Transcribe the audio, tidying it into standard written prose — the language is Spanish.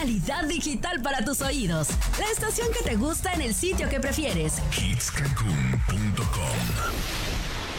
calidad digital para tus oídos. La estación que te gusta en el sitio que prefieres. Hitscancun.com.